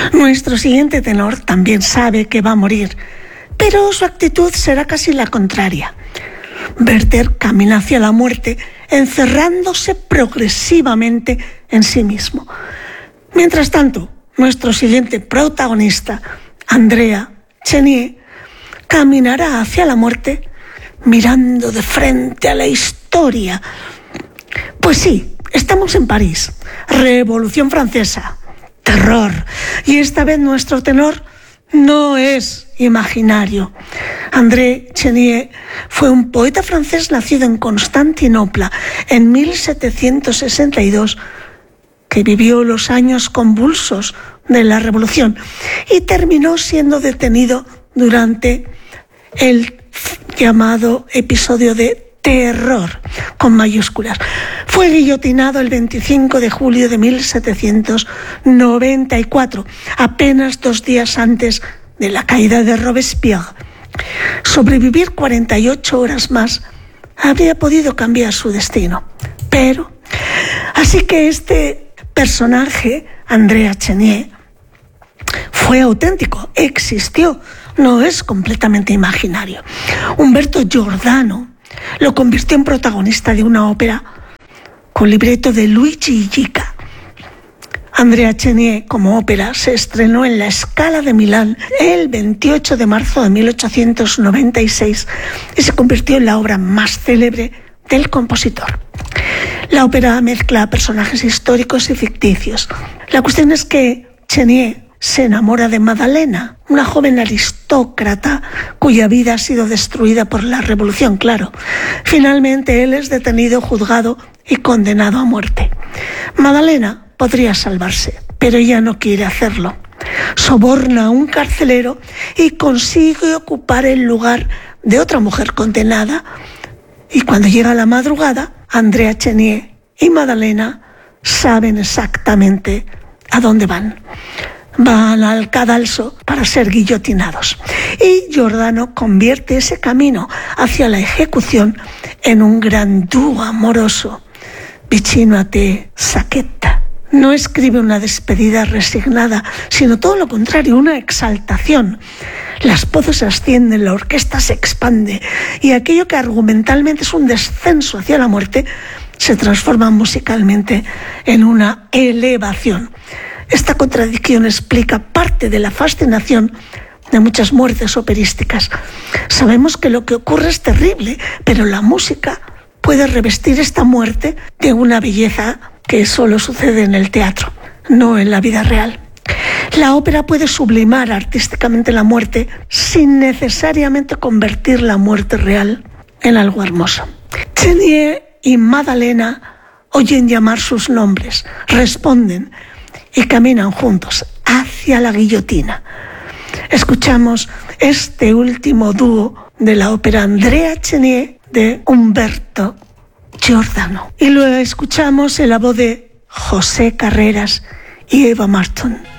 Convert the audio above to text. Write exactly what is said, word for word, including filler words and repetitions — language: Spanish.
Nuestro siguiente tenor también sabe que va a morir, pero su actitud será casi la contraria. Werther camina hacia la muerte, encerrándose progresivamente en sí mismo. Mientras tanto, nuestro siguiente protagonista, Andrea Chenier, caminará hacia la muerte mirando de frente a la historia. Pues sí, estamos en París, Revolución Francesa, terror, y esta vez nuestro tenor no es imaginario. André Chenier fue un poeta francés nacido en Constantinopla en mil setecientos sesenta y dos, que vivió los años convulsos de la Revolución y terminó siendo detenido durante el llamado episodio de terror, con mayúsculas. Fue guillotinado el veinticinco de julio de mil setecientos noventa y cuatro, apenas dos días antes de la caída de Robespierre. Sobrevivir cuarenta y ocho horas más habría podido cambiar su destino. Pero, así que este personaje, Andrea Chenier, fue auténtico, existió, no es completamente imaginario. Umberto Giordano lo convirtió en protagonista de una ópera con libreto de Luigi Illica. Andrea Chenier, como ópera, se estrenó en la Scala de Milán el veintiocho de marzo de mil ochocientos noventa y seis y se convirtió en la obra más célebre del compositor. La ópera mezcla personajes históricos y ficticios. La cuestión es que Chenier se enamora de Madalena, una joven aristócrata cuya vida ha sido destruida por la revolución, claro. Finalmente él es detenido, juzgado y condenado a muerte. Madalena podría salvarse, pero ella no quiere hacerlo. Soborna a un carcelero y consigue ocupar el lugar de otra mujer condenada. Y cuando llega la madrugada, Andrea Chenier y Madalena saben exactamente a dónde van. Van al cadalso para ser guillotinados. Y Giordano convierte ese camino hacia la ejecución en un gran dúo amoroso. Vicino a te, Sacchetta. No escribe una despedida resignada, sino todo lo contrario, una exaltación. Las voces ascienden, la orquesta se expande y aquello que argumentalmente es un descenso hacia la muerte se transforma musicalmente en una elevación. Esta contradicción explica parte de la fascinación de muchas muertes operísticas. Sabemos que lo que ocurre es terrible, pero la música puede revestir esta muerte de una belleza que solo sucede en el teatro, no en la vida real. La ópera puede sublimar artísticamente la muerte sin necesariamente convertir la muerte real en algo hermoso. Chenier y Madalena oyen llamar sus nombres, responden y caminan juntos hacia la guillotina. Escuchamos este último dúo de la ópera Andrea Chenier de Umberto Giordano. Y luego escuchamos en la voz de José Carreras y Eva Marton.